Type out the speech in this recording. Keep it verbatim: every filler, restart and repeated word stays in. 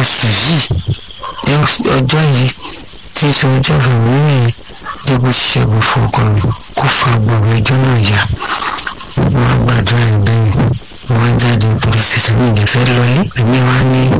oṣù yìí ọjọ́ yìí tí ń sọ ọjọ́ ìròyìn yẹn jẹ́ kó ṣẹ́gun fún ọkọ mi kó fa gbogbo ẹjọ́ náà yá gbogbo àgbàdo àìbẹ́yìn wọ́n jáde police station ní ìdẹ́fẹ́ lọlé èmi wá ní